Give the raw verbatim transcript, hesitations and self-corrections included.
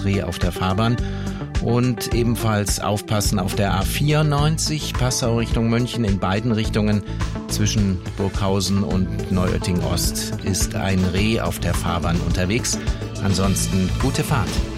das Reh auf der Fahrbahn. Und ebenfalls aufpassen auf der A vierundneunzig, Passau Richtung München, in beiden Richtungen zwischen Burghausen und Neuötting Ost ist ein Reh auf der Fahrbahn unterwegs. Ansonsten gute Fahrt.